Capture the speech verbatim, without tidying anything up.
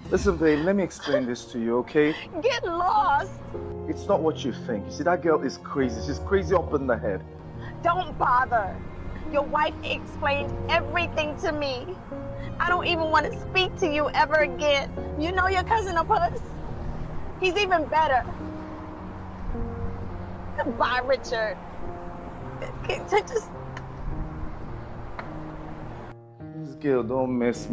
Listen, babe, let me explain this to you, okay? Get lost. It's not what you think. You see, that girl is crazy. She's crazy up in the head. Don't bother. Your wife explained everything to me. I don't even want to speak to you ever again. You know your cousin Opus? He's even better. Goodbye, Richard. Just... This girl don't mess me.